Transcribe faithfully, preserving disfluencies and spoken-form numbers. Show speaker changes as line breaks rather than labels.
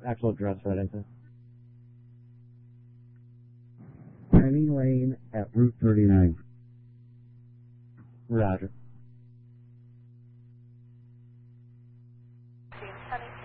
actual address for that incident.
Penny Lane at Route thirty-nine.
Roger.
James Penny.